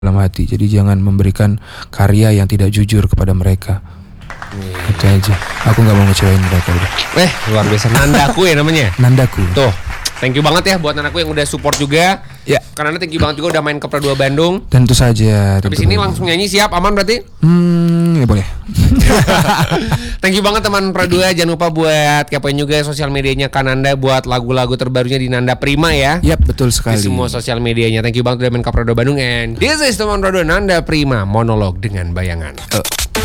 dalam hati. Jadi jangan memberikan karya yang tidak jujur kepada mereka. Itu aja. Aku nggak mau ngecewain mereka udah. Luar biasa. Nandaku ya namanya. Nandaku. Tuh, thank you banget ya buat anakku yang udah support juga. Ya. Karena thank you banget juga udah main ke Pro 2 Bandung. Tentu saja. Habis ini langsung nyanyi, siap, aman berarti? Ya boleh. Thank you banget teman Pro 2. Jangan lupa buat kepoin juga sosial medianya Kananda buat lagu-lagu terbarunya di Nanda Prima ya. Yap, betul Di sekali. semua sosial medianya. Thank you banget udah main ke Pro 2 Bandung. And this is teman Pro 2 Nanda Prima, monolog dengan bayangan.